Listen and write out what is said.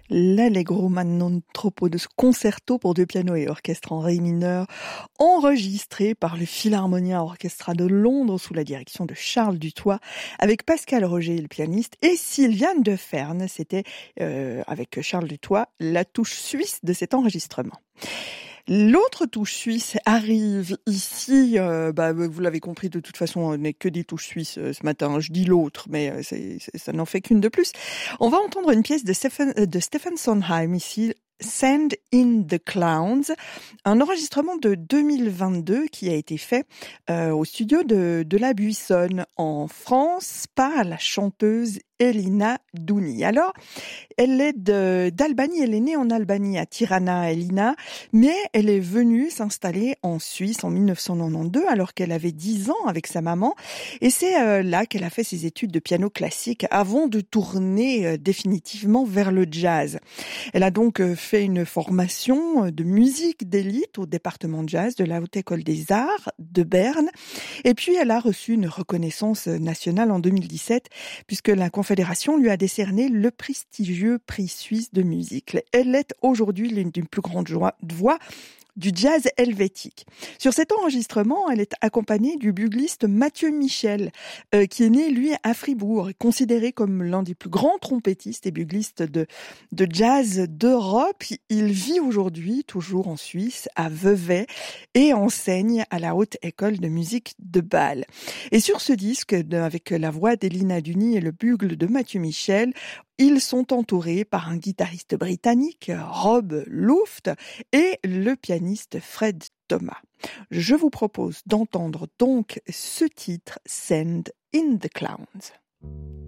L'Allegro ma non troppo de ce concerto pour deux pianos et orchestre en ré mineur, enregistré par le Philharmonia Orchestra de Londres sous la direction de Charles Dutoit, avec Pascal Roger, le pianiste, et Sylviane Deferne. C'était, avec Charles Dutoit, la touche suisse de cet enregistrement. L'autre touche suisse arrive ici, vous l'avez compris de toute façon, on n'est que des touches suisses ce matin. Je dis l'autre, mais ça n'en fait qu'une de plus. On va entendre une pièce de Stephen Sondheim ici, Sand in the Clouds, un enregistrement de 2022 qui a été fait au studio de la Buissonne en France par la chanteuse Elina Duni. Alors, elle est d'Albanie, elle est née en Albanie, à Tirana, Elina, mais elle est venue s'installer en Suisse en 1992 alors qu'elle avait 10 ans avec sa maman, et c'est là qu'elle a fait ses études de piano classique avant de tourner définitivement vers le jazz. Elle a donc fait une formation de musique d'élite au département de jazz de la Haute École des Arts de Berne, et puis elle a reçu une reconnaissance nationale en 2017 puisque la Confédération lui a décerné le prestigieux prix suisse de musique. Elle est aujourd'hui l'une des plus grandes voix du jazz helvétique. Sur cet enregistrement, elle est accompagnée du bugliste Mathieu Michel, qui est né, lui, à Fribourg, considéré comme l'un des plus grands trompettistes et buglistes de jazz d'Europe. Il vit aujourd'hui, toujours en Suisse, à Vevey, et enseigne à la Haute École de musique de Bâle. Et sur ce disque, avec la voix d'Elina Duni et le bugle de Mathieu Michel, ils sont entourés par un guitariste britannique, Rob Luft, et le pianiste Fred Thomas. Je vous propose d'entendre donc ce titre, Sand in the Clouds.